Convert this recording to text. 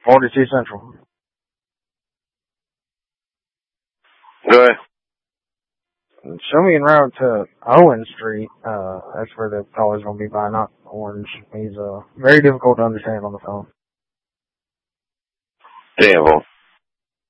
42 Central. Go ahead. Show me en route to Owen Street. That's where the caller's going to be by, not Orange. He's very difficult to understand on the phone. Danville.